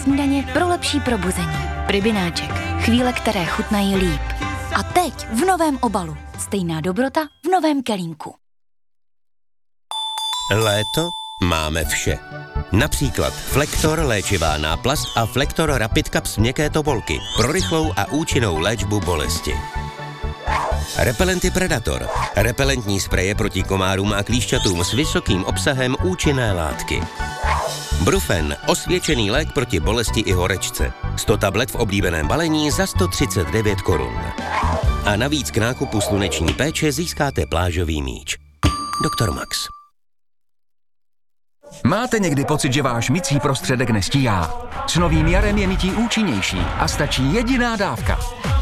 Snídaně pro lepší probuzení. Pribináček. Chvíle, které chutnají líp. A teď v novém obalu. Stejná dobrota v novém kelímku. Léto máme vše. Například Flektor léčivá náplast a Flektor Rapid Caps měkké tobolky pro rychlou a účinnou léčbu bolesti. Repelenty Predator. Repelentní spreje proti komárům a klíšťatům s vysokým obsahem účinné látky. Brufen, osvědčený lék proti bolesti i horečce. 100 tablet v oblíbeném balení za 139 korun. A navíc k nákupu sluneční péče získáte plážový míč. Dr. Max. Máte někdy pocit, že váš mycí prostředek nestíhá? S novým jarem je mytí účinnější a stačí jediná dávka.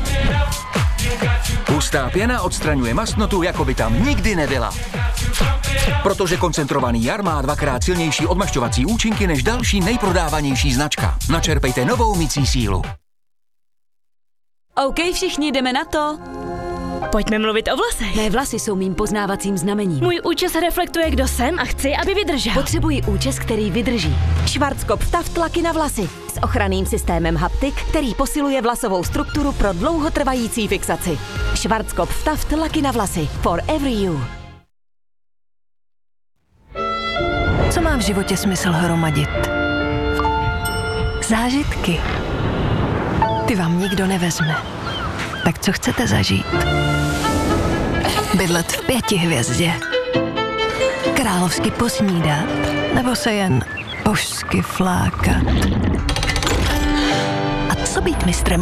Hustá pěna odstraňuje mastnotu, jako by tam nikdy nebyla. Protože koncentrovaný jar má 2x silnější odmašťovací účinky než další nejprodávanější značka. Načerpejte novou mycí sílu. OK, všichni jdeme na to. Pojďme mluvit o vlasech. Mé vlasy jsou mým poznávacím znamením. Můj účes reflektuje, kdo jsem a chci, aby vydržel. Potřebuji účes, který vydrží. Schwarzkopf Taft laky na vlasy. S ochranným systémem Haptik, který posiluje vlasovou strukturu pro dlouhotrvající fixaci. Schwarzkopf Taft laky na vlasy. For every you. Co má v životě smysl hromadit? Zážitky. Ty vám nikdo nevezme. Tak co chcete zažít? Bydlet v 5 hvězdě? Královsky posnídat? Nebo se jen božsky flákat? A co být mistrem